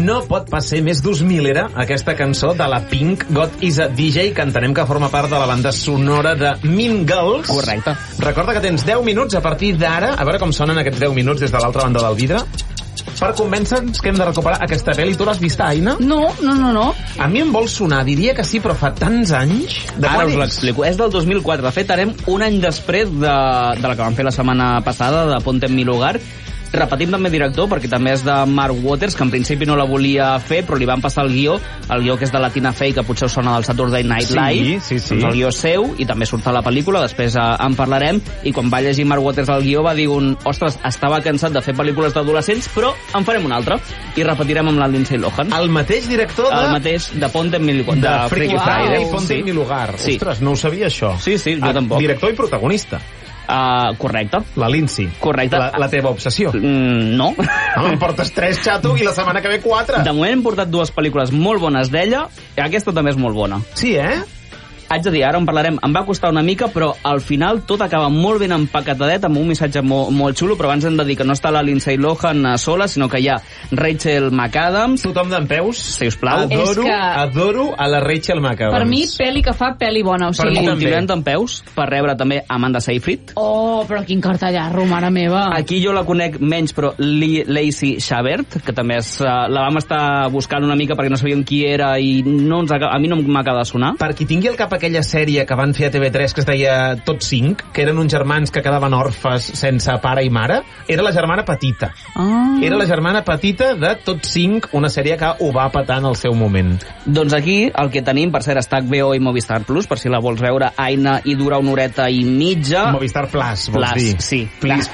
No pot pas ser més 2000 era aquesta cançó de la Pink, God is a DJ, que entenem que forma part de la banda sonora de Mean Girls. Correcte. Recorda que tens 10 minuts a partir d'ara, a veure com sonen aquests 10 minuts des de l'altra banda del vidre, per convèncer-nos que hem de recuperar aquesta pel·li. Tu l'has vista, Aina? No. A mi em vol sonar, diria que sí, però fa tants anys. Ara us l'explico. És del 2004. De fet, anem un any després de la que vam fer la setmana passada, de Ponte en mi lugar. Repetim també director, perquè també és de Mark Waters, que en principi no la volia fer, però li van passar el guió que és de la Tina Fey, que potser us sona del Saturday Night Live. Sí. Doncs el guió és seu, i també surt a la pel·lícula, després en parlarem, i quan va llegir Mark Waters el guió va dir ostres, estava cansat de fer pel·lícules d'adolescents, però en farem una altra, i repetirem amb la Lindsay Lohan. El mateix director El mateix, de Ponte en mi lugar. de Freaky Friday, Sí. Ponte en mi lugar. Sí. Ostres, no ho sabia, això. Sí, jo tampoc. Director i protagonista. Correcte. La Lindsay. Correcte. La teva obsessió. No. Home, em portes 3, xato, i la setmana que ve 4. De moment hem portat 2 pel·lícules molt bones d'ella, i aquesta també és molt bona. Sí, eh? Haig de dir, ara en parlarem, em va costar una mica, però al final tot acaba molt ben empacatadet, amb un missatge molt xulo, però abans hem de dir que no està la Lindsay Lohan sola, sinó que hi ha Rachel McAdams. Tothom d'en peus. Sisplau. Adoro a la Rachel McAdams. Per mi, pel·li que fa, pel·li bona. O sigui, Continuem d'en peus, per rebre també Amanda Seyfried. Oh, però quin cartellarro, mare meva. Aquí jo la conec menys, però Lacey Chabert, que també és... la vam estar buscant una mica perquè no sabíem qui era i a mi no m'acaba de sonar. Per qui tingui al cap aquella sèrie que van fer a TV3 que es deia Tots 5, que eren uns germans que quedaven orfes sense pare i mare, era la germana petita. Era la germana petita de Tots 5, una sèrie que ho va petar en el seu moment. Doncs aquí el que tenim, per cert, està HBO i Movistar Plus, per si la vols veure, Aina, i dura una horeta i mitja. Movistar Plus, vols dir? Sí. Plus.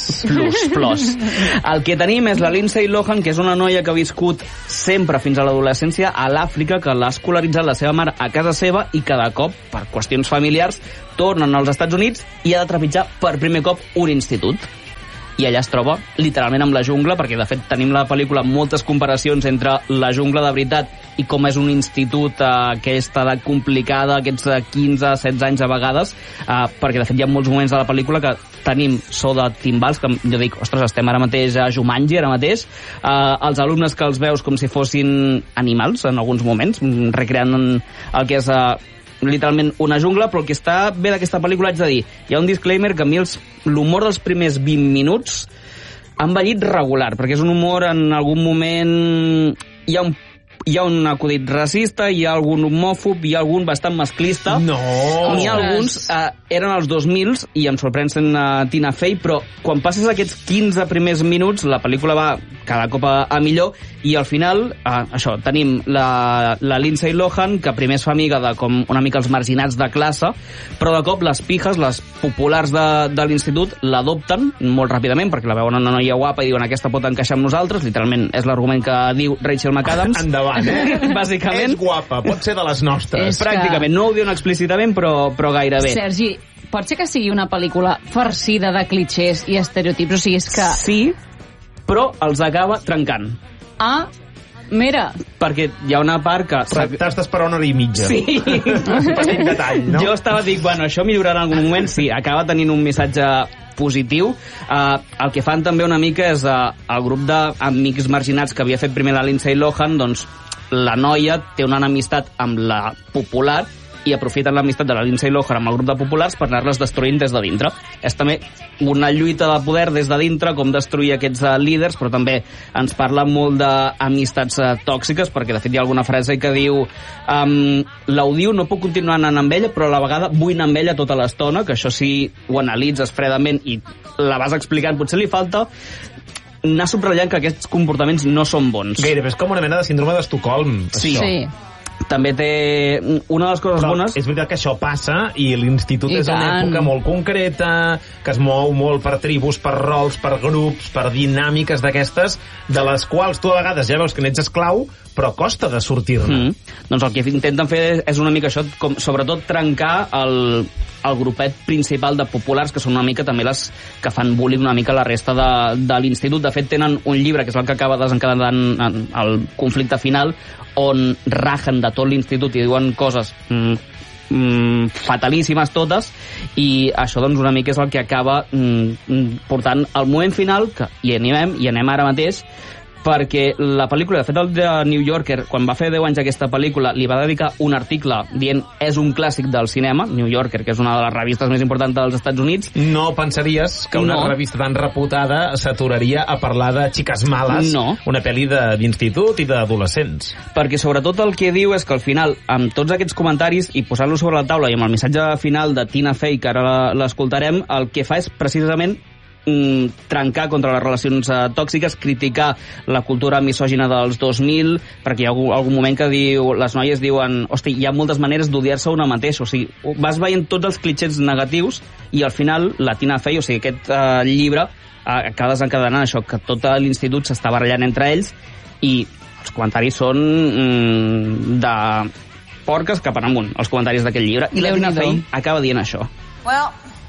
Plus. El que tenim és la Lindsay Lohan, que és una noia que ha viscut sempre fins a l'adolescència a l'Àfrica, que l'ha escolaritzat la seva mare a casa seva i cada cop, per qüestions familiars, tornen als Estats Units i ha de trepitjar per primer cop un institut. I allà es troba literalment amb la jungla, perquè de fet tenim la pel·lícula amb moltes comparacions entre la jungla de veritat i com és un institut a aquesta edat complicada, aquests 15-16 anys a vegades, perquè de fet hi ha molts moments de la pel·lícula que tenim so de timbals, que jo dic, ostres, estem ara mateix a Jumanji, ara mateix, els alumnes que els veus com si fossin animals en alguns moments, recreant el que és literalment una jungla, però el que està bé d'aquesta pel·lícula, haig de dir, hi ha un disclaimer que a mi l'humor dels primers 20 minuts ha envellit regular, perquè és un humor en algun moment hi ha un acudit racista, hi ha algun homòfob, hi ha algun bastant masclista. No! N'hi ha alguns, eren els 2000 i em sorprèn sent Tina Fey, però quan passes aquests 15 primers minuts, la pel·lícula va cada cop a millor, i al final, això, tenim la Lindsay Lohan, que primer es fa amiga de com una mica els marginats de classe, però de cop les pijes, les populars de l'institut, l'adopten molt ràpidament, perquè la veuen una noia guapa i diuen aquesta pot encaixar amb nosaltres, literalment és l'argument que diu Rachel McAdams. Endavant. Bàsicament. És guapa, pot ser de les nostres. Pràcticament, no ho diuen explícitament, però gairebé. Sergi, pot ser que sigui una pel·lícula farcida de clichés i estereotips? O sigui, és que... Sí, però els acaba trencant. Mira. Perquè hi ha una part que... T'has d'esperar una hora i mitja. Sí. Petit detall, no? Jo dic, bueno, això millorarà en algun moment, sí, acaba tenint un missatge positiu. El que fan també una mica és el grup d'amics marginats que havia fet primer la Lindsay Lohan, doncs la noia té una enemistat amb la popular i aprofiten l'amistat de la Lindsay Lohan amb el grup de populars per anar-les destruint des de dintre. És també una lluita de poder des de dintre, com destruir aquests líders, però també ens parla molt d'amistats tòxiques, perquè de fet hi ha alguna frase que diu l'odio no puc continuar anant amb ella, però a la vegada vull anar amb ella tota l'estona, que això si ho analitzes fredament i la vas explicant, potser li falta anar subratllant que aquests comportaments no són bons. Gairebé és com una mena de síndrome d'Estocolm. Sí. Això. Sí. També té una de les coses bones... És veritat que això passa i l'institut és una època molt concreta, que es mou molt per tribus, per rols, per grups, per dinàmiques d'aquestes, de les quals tu a vegades ja veus que n'ets esclau, però costa de sortir-ne. Doncs el que intenten fer és una mica això, com sobretot trencar el grupet principal de populars, que són una mica també les que fan bullying una mica a la resta de l'institut. De fet, tenen un llibre, que és el que acaba desencadenant el conflicte final, on rajen de tot l'institut i diuen coses fatalíssimes totes, i això doncs una mica és el que acaba portant al moment final, que hi anem ara mateix, perquè la pel·lícula, de fet el de New Yorker, quan va fer 10 anys aquesta pel·lícula, li va dedicar un article dient és un clàssic del cinema, New Yorker, que és una de les revistes més importants dels Estats Units. No pensaries que una revista tan reputada s'aturaria a parlar de Xiques Males, una pel·li d'institut i d'adolescents. Perquè sobretot el que diu és que al final, amb tots aquests comentaris i posant-los sobre la taula i amb el missatge final de Tina Fey, que ara l'escoltarem, el que fa és precisament trencar contra les relacions tòxiques, criticar la cultura misògina dels 2000, perquè hi ha algun moment que diu, les noies diuen, hosti, hi ha moltes maneres d'odiar-se una mateixa, o sigui, vas veient tots els clitxers negatius i al final la Tina Fey, o sigui, aquest llibre acaba desencadenant això, que tot l'institut s'està barallant entre ells i els comentaris són de porques cap en amunt, els comentaris d'aquest llibre, i la Tina Fey acaba dient això. Well,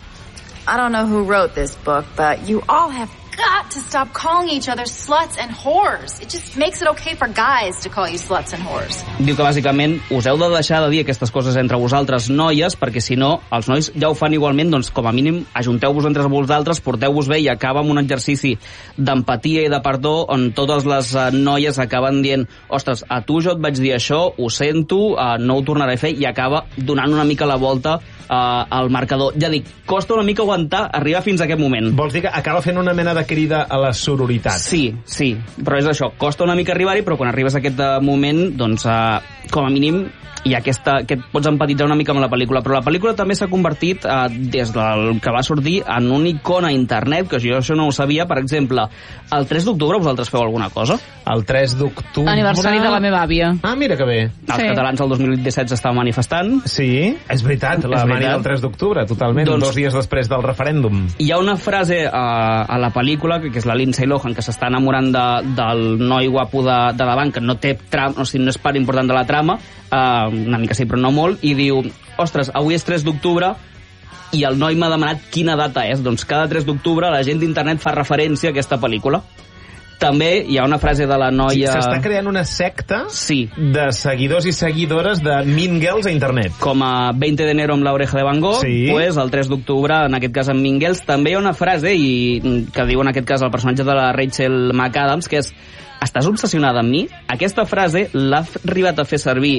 I don't know who wrote this book, but you all have got to stop calling each other sluts and whores. It just makes it okay for guys to call you sluts and whores. Diu que bàsicament us heu de deixar de dir aquestes coses entre vosaltres noies, perquè si no, els nois ja ho fan igualment, doncs com a mínim ajunteu-vos entre vosaltres, porteu-vos bé i acaba amb un exercici d'empatia i de perdó on totes les noies acaben dient, ostres, a tu jo et vaig dir això, ho sento, no ho tornaré a fer, i acaba donant una mica la volta al marcador. Ja dic, costa una mica aguantar arribar fins a aquest moment. Vols dir que acaba fent una mena de crida a la sororitat? Sí, però és això, costa una mica arribar-hi, però quan arribes a aquest moment, doncs, com a mínim, hi ha que pots empatitzar una mica amb la pel·lícula, però la pel·lícula també s'ha convertit, des del que va sortir, en una icona a internet, que jo això no ho sabia. Per exemple, el 3 d'octubre vosaltres feu alguna cosa? El 3 d'octubre... Aniversari de la meva àvia. Ah, mira que bé. Els catalans el 2017 s'estaven manifestant. Sí, és veritat, la mani del 3 d'octubre, totalment, doncs, 2 dies després del referèndum. Hi ha una frase a la pel·lícula, que és la Lindsay Lohan, que s'està enamorant del noi guapo de la banca, no té trama, o sigui, no és part important de la trama, una mica sí, però no molt, i diu, ostres, avui és 3 d'octubre i el noi m'ha demanat quina data és. Doncs cada 3 d'octubre la gent d'internet fa referència a aquesta pel·lícula. També hi ha una frase de la noia... Sí, s'està creant una secta de seguidors i seguidores de Mean Girls a internet. Com a 20 de enero amb la oreja de Van Gogh, pues el 3 d'octubre, en aquest cas amb Mean Girls. També hi ha una frase que diu en aquest cas el personatge de la Rachel McAdams, que és: estàs obsessionada amb mi? Aquesta frase l'ha arribat a fer servir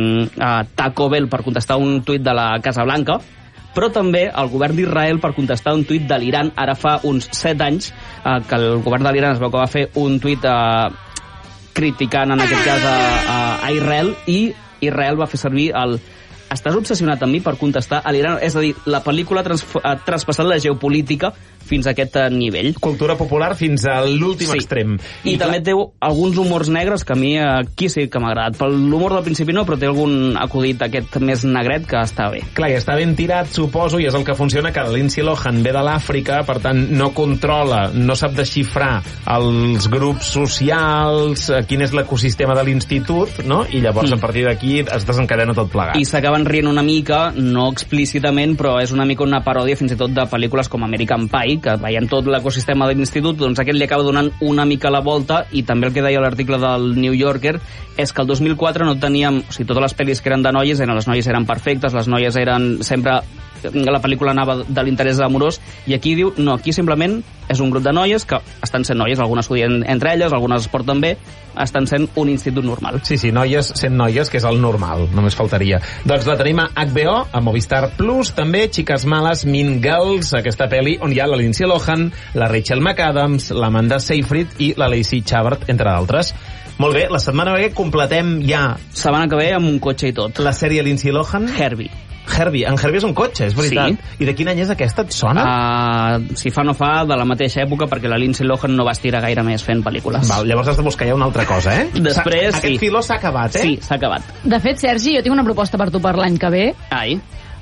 a Taco Bell per contestar un tuit de la Casa Blanca, però també el govern d'Israel per contestar un tuit de l'Iran ara fa uns 7 anys, que el govern de l'Iran es veu que va fer un tuit criticant en aquest cas a Israel, i Israel va fer servir el estàs obsessionat amb mi per contestar a l'Iran. És a dir, la pel·lícula ha traspassat la geopolítica fins a aquest nivell. Cultura popular fins a l'últim extrem. I també té alguns humors negres que a mi aquí sí que m'ha agradat. Per l'humor del principi no, però té algun acudit aquest més negret que està bé. Clar, i està ben tirat, suposo, i és el que funciona, que la Lindsay Lohan ve de l'Àfrica, per tant no controla, no sap desxifrar els grups socials, quin és l'ecosistema de l'institut, no? I llavors a partir d'aquí es desencadena tot plegat. I s'acaben rient una mica, no explícitament, però és una mica una paròdia fins i tot de pel·lícules com American Pie, que veient tot l'ecosistema de l'institut, doncs aquest li acaba donant una mica la volta. I també el que deia l'article del New Yorker és que el 2004 no teníem, o sigui, totes les pel·lis que eren de noies, les noies eren perfectes, les noies eren sempre, la pel·lícula anava de l'interès amorós, i aquí diu, no, aquí simplement és un grup de noies que estan sent noies, algunes estudien entre elles, algunes es porten bé, estan sent un institut normal. Sí, noies sent noies, que és el normal, només faltaria. Doncs la tenim a HBO, a Movistar Plus, també Xiques Males, Mean Girls, aquesta pel·li on hi ha la Lindsay Lohan, la Rachel McAdams, l'Amanda Seyfried i la Lacey Chabert, entre d'altres. Molt bé, la setmana que ve completem ja... Setmana que ve amb un cotxe i tot. La sèrie Lindsay Lohan. Herbie. En Herbie és un cotxe, és veritat. Sí. I de quin any és aquesta? Et sona? Si fa no fa, de la mateixa època, perquè la Lindsay Lohan no va estirar gaire més fent pel·lícules. Val, llavors has de buscar ja una altra cosa, eh? Després, Aquest filó s'ha acabat, eh? Sí, s'ha acabat. De fet, Sergi, jo tinc una proposta per tu per l'any que ve. Ai.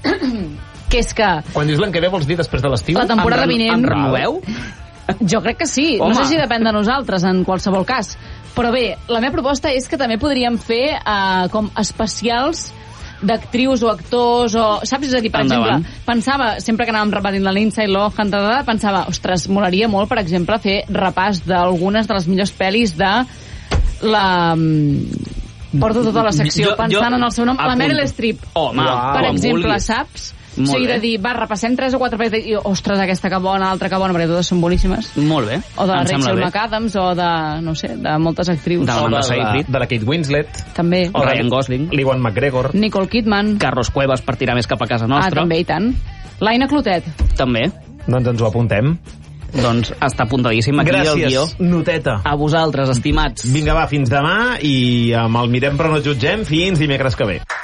Que és que... Quan dius l'any que ve vols dir després de l'estiu? La temporada vinent... Em renoveu? Jo crec que sí. Home. No sé si depèn de nosaltres, en qualsevol cas. Però bé, la meva proposta és que també podríem fer com especials d'actrius o actors o... Saps? És a dir, per exemple, pensava, sempre que anàvem repetint la Lindsay Lohan, pensava, ostres, molaria molt, per exemple, fer repàs d'algunes de les millors pel·lis de la... Porto tota la secció pensant en el seu nom. La Meryl Streep, home, per exemple, saps? O sigui, de dir, va, repassem 3 o 4 pel·lícules i, ostres, aquesta que bona, l'altra que bona, perquè totes són boníssimes. Molt bé. O de la Rachel McAdams, o de, no sé, de moltes actrius. De la Kate Winslet. També. O Ryan Gosling. L'Ewan McGregor. Nicole Kidman. Carlos Cuevas per tirar més cap a casa nostra. També, i tant. L'Aina Clotet. També. Doncs ens ho apuntem. Doncs està apuntadíssim aquí el guió. Gràcies, noteta. A vosaltres, estimats. Vinga, va, fins demà i amb el Mirem però no jutgem fins dimecres que ve.